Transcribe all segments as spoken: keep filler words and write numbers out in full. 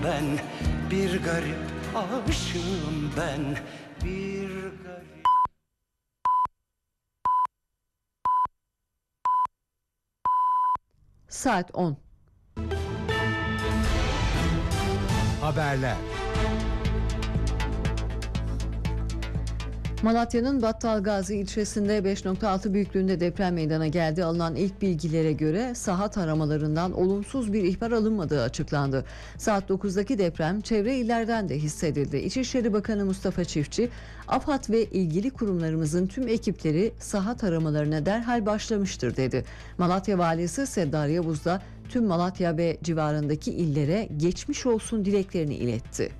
Ben bir garip aşığım, ben bir garip. Saat on. Haberler. Malatya'nın Battalgazi ilçesinde beş nokta altı büyüklüğünde deprem meydana geldi. Alınan ilk bilgilere göre saha taramalarından olumsuz bir ihbar alınmadığı açıklandı. Saat dokuzdaki deprem çevre illerden de hissedildi. İçişleri Bakanı Mustafa Çiftçi, AFAD ve ilgili kurumlarımızın tüm ekipleri saha taramalarına derhal başlamıştır dedi. Malatya Valisi Seddar Yavuz da tüm Malatya ve civarındaki illere geçmiş olsun dileklerini iletti.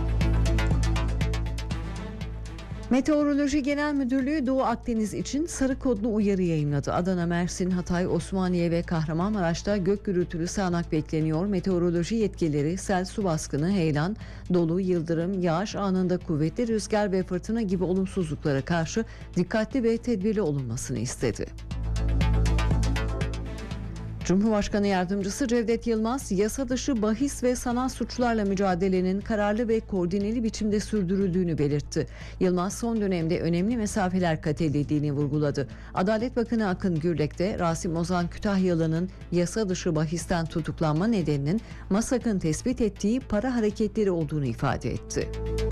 Meteoroloji Genel Müdürlüğü Doğu Akdeniz için sarı kodlu uyarı yayınladı. Adana, Mersin, Hatay, Osmaniye ve Kahramanmaraş'ta gök gürültülü sağanak bekleniyor. Meteoroloji yetkilileri sel, su baskını, heyelan, dolu, yıldırım, yağış anında kuvvetli rüzgar ve fırtına gibi olumsuzluklara karşı dikkatli ve tedbirli olunmasını istedi. Cumhurbaşkanı Yardımcısı Cevdet Yılmaz, yasa dışı bahis ve sanal suçlarla mücadelenin kararlı ve koordineli biçimde sürdürüldüğünü belirtti. Yılmaz son dönemde önemli mesafeler kat edildiğini vurguladı. Adalet Bakanı Akın Gürlek de Rasim Ozan Kütahyalı'nın yasa dışı bahisten tutuklanma nedeninin MASAK'ın tespit ettiği para hareketleri olduğunu ifade etti.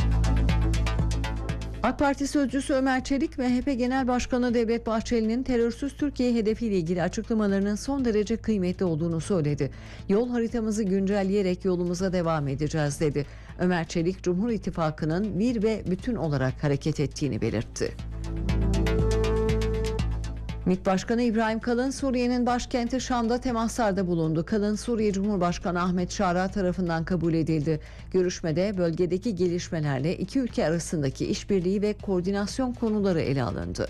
AK Parti sözcüsü Ömer Çelik, M H P Genel Başkanı Devlet Bahçeli'nin terörsüz Türkiye hedefiyle ilgili açıklamalarının son derece kıymetli olduğunu söyledi. Yol haritamızı güncelleyerek yolumuza devam edeceğiz dedi. Ömer Çelik, Cumhur İttifakı'nın bir ve bütün olarak hareket ettiğini belirtti. MİT Başkanı İbrahim Kalın, Suriye'nin başkenti Şam'da temaslarda bulundu. Kalın, Suriye Cumhurbaşkanı Ahmet Şara tarafından kabul edildi. Görüşmede bölgedeki gelişmelerle iki ülke arasındaki işbirliği ve koordinasyon konuları ele alındı.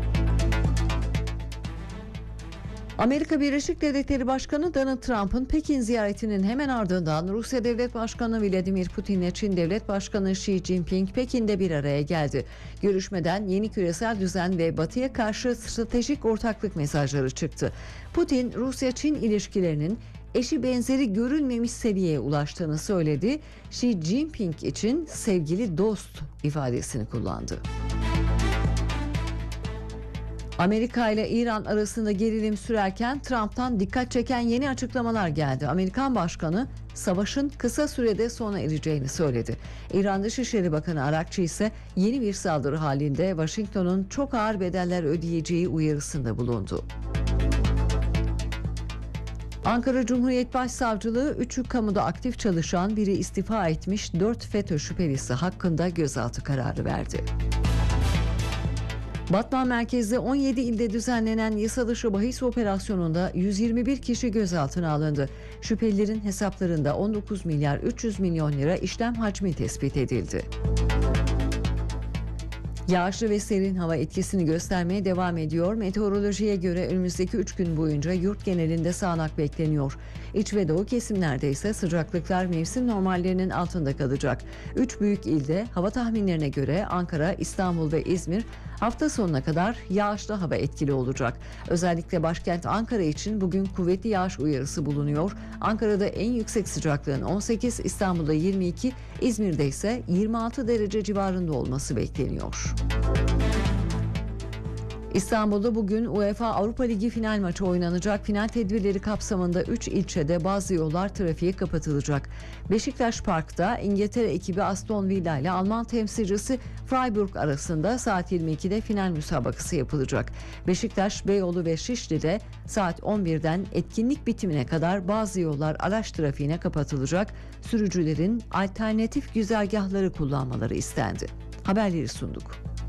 Amerika Birleşik Devletleri Başkanı Donald Trump'ın Pekin ziyaretinin hemen ardından Rusya Devlet Başkanı Vladimir Putin ile Çin Devlet Başkanı Xi Jinping Pekin'de bir araya geldi. Görüşmeden yeni küresel düzen ve Batı'ya karşı stratejik ortaklık mesajları çıktı. Putin, Rusya-Çin ilişkilerinin eşi benzeri görülmemiş seviyeye ulaştığını söyledi. Xi Jinping için sevgili dost ifadesini kullandı. Amerika ile İran arasında gerilim sürerken Trump'tan dikkat çeken yeni açıklamalar geldi. Amerikan Başkanı savaşın kısa sürede sona ereceğini söyledi. İran Dışişleri Bakanı Arakçı ise yeni bir saldırı halinde Washington'un çok ağır bedeller ödeyeceği uyarısında bulundu. Ankara Cumhuriyet Başsavcılığı üçü kamuda aktif çalışan, biri istifa etmiş dört FETÖ şüphelisi hakkında gözaltı kararı verdi. Batman merkezli on yedi ilde düzenlenen yasa dışı bahis operasyonunda yüz yirmi bir kişi gözaltına alındı. Şüphelilerin hesaplarında on dokuz milyar üç yüz milyon lira işlem hacmi tespit edildi. Yağışlı ve serin hava etkisini göstermeye devam ediyor. Meteorolojiye göre önümüzdeki üç gün boyunca yurt genelinde sağanak bekleniyor. İç ve doğu kesimlerde ise sıcaklıklar mevsim normallerinin altında kalacak. Üç büyük ilde hava tahminlerine göre Ankara, İstanbul ve İzmir hafta sonuna kadar yağışlı hava etkili olacak. Özellikle başkent Ankara için bugün kuvvetli yağış uyarısı bulunuyor. Ankara'da en yüksek sıcaklığın on sekiz, İstanbul'da yirmi iki, İzmir'de ise yirmi altı derece civarında olması bekleniyor. İstanbul'da bugün UEFA Avrupa Ligi final maçı oynanacak. Final tedbirleri kapsamında üç ilçede bazı yollar trafiğe kapatılacak. Beşiktaş Park'ta İngiltere ekibi Aston Villa ile Alman temsilcisi Freiburg arasında saat yirmi ikide final müsabakası yapılacak. Beşiktaş, Beyoğlu ve Şişli'de saat on birden etkinlik bitimine kadar bazı yollar araç trafiğine kapatılacak. Sürücülerin alternatif güzergahları kullanmaları istendi. Haberleri sunduk.